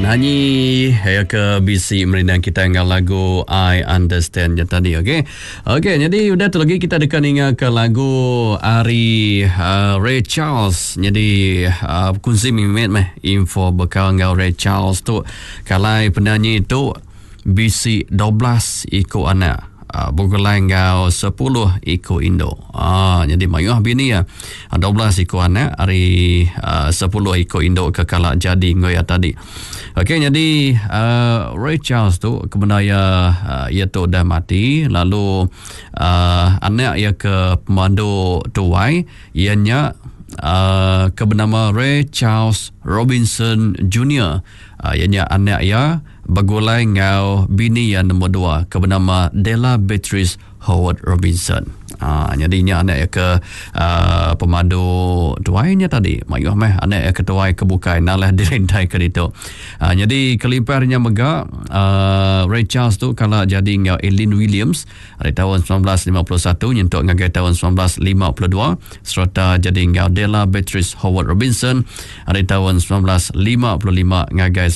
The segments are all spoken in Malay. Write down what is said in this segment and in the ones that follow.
Penyanyi ke BC merindang kita dengan lagu I Understand je tadi, okey. Okey, jadi udah tu lagi kita akan dengar lagu Ari Ray Charles. Jadi kunci mimet meh info bekal ngau Ray Charles tu kalai penyanyi tu BC 12 ikut anak. Bukulai ngau 10 ikut Indo. Jadi mayuh bini ya 12 ikut anak hari 10 ikut Indo kekalak jadi ngoya tadi. Okey, jadi Ray Charles tu kebenaran ia tu dah mati, lalu anak ia ke pemandu tuai ianya kebernama Ray Charles Robinson Jr. Ianya anak ia bagulai ngau bini yang nombor 2 kebernama Della Beatrice Howard Robinson. Jadi ini anak ke pemandu tuainya tadi. Mayuh meh anak ke tuai kebukai nalah direndai ke itu. Jadi keliparnya megak Ray Charles tu kalau jadi ngau Eileen Williams dari tahun 1951 nyentuk ngagai tahun 1952 serta jadi ngau Della Beatrice Howard Robinson dari tahun 1955 ngagai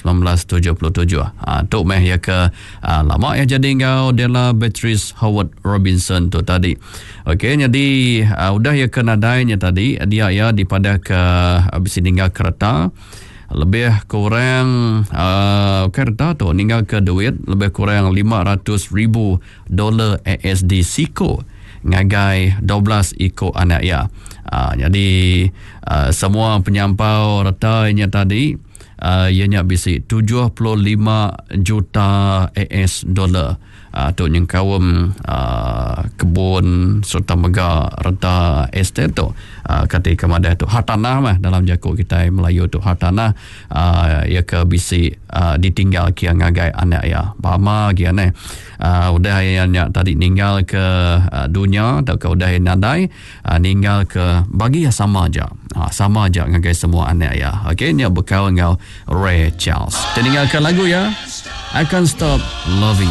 1977. Tu meh ya ke lama ya jadi ngau Della Beatrice Howard Robinson tu tadi. Okey, jadi udah ya ke nadainya tadi dia ya daripada ke habis tinggal kereta lebih kurang kereta tu tinggal ke duit lebih kurang $500,000 ASD siko ngagai 12 ikut anak ya. Jadi semua penyampau retanya tadi ianya bisi 75 juta AS dollar. Tu yang kawum kebun serta mega reta estate tu ketika madah tu hartanah mah dalam jakuk kita Melayu tu hartanah ia ke bisi ditinggal kia ngagai anak ya bama kia ne udah yang tadi ninggal ke dunia atau ke udah nadai ninggal ke bagi ya sama aja ngagai semua anak ya. Okey, ni bekal ngau Ray Charles. Tinggalkan lagu ya I Can't Stop Loving